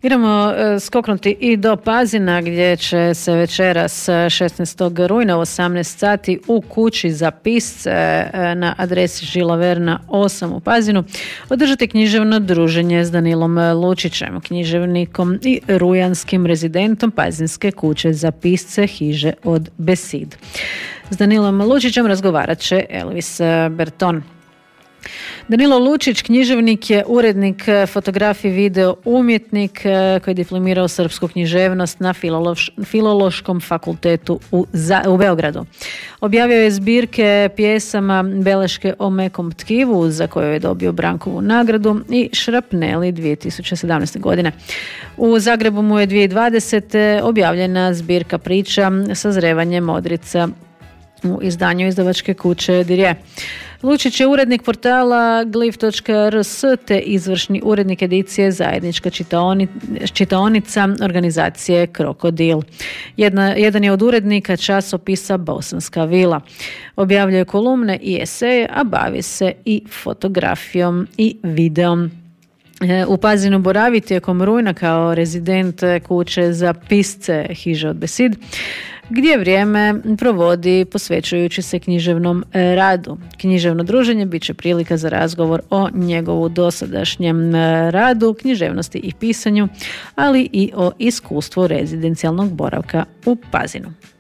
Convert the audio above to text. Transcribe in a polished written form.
Idemo skoknuti i do Pazina gdje će se večeras 16. rujna u 18 sati u kući za pisce na adresi Žila Verna 8 u Pazinu održati književno druženje s Danilom Lučićem, književnikom i rujanskim rezidentom Pazinske kuće za pisce Hiže od Besid. S Danilom Lučićem razgovarat će Elvis Berton. Danilo Lučić književnik je, urednik, fotograf i video umjetnik koji je diplomirao srpsku književnost na Filološkom fakultetu u Beogradu. Objavio je zbirke pjesama Beleške o mekom tkivu za koju je dobio Brankovu nagradu i Šrapneli 2017. godine. U Zagrebu mu je 2020. objavljena zbirka priča Sazrevanje modrica u izdanju izdavačke kuće Dirje. Lučić je urednik portala glif.rs te izvršni urednik edicije Zajednička čitaonica organizacije Krokodil. Jedan je od urednika časopisa Bosanska vila. Objavljuje kolumne i eseje, a bavi se i fotografijom i videom. U Pazinu boravi tijekom rujna kao rezident kuće za pisce Hiže od Besid, gdje vrijeme provodi posvećujući se književnom radu. Književno druženje bit će prilika za razgovor o njegovu dosadašnjem radu, književnosti i pisanju, ali i o iskustvu rezidencijalnog boravka u Pazinu.